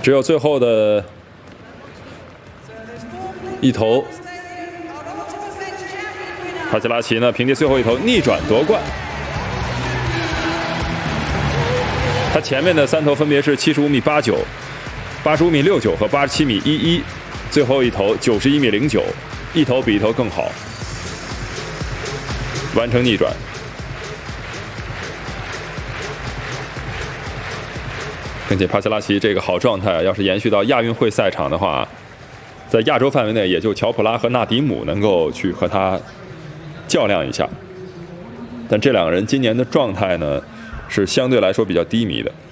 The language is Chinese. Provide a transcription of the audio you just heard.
只有最后的一头，帕切拉奇呢凭借最后一头逆转夺冠。他前面的3头分别是75米89、85米69和87米11，最后一头91米09，一头比一头更好，完成逆转。并且帕切拉奇这个好状态，要是延续到亚运会赛场的话，在亚洲范围内也就乔普拉和纳迪姆能够去和他较量一下。但这两个人今年的状态呢，是相对来说比较低迷的。